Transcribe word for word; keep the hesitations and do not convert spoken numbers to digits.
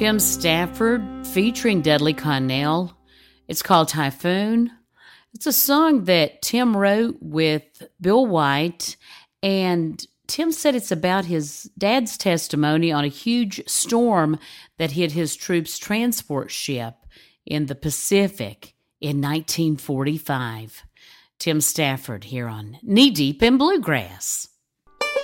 Tim Stafford featuring Dudley Connell. It's called Typhoon. It's a song that Tim wrote with Bill White, and Tim said it's about his dad's testimony on a huge storm that hit his troops' transport ship in the Pacific in nineteen forty-five. Tim Stafford here on Knee Deep in Bluegrass.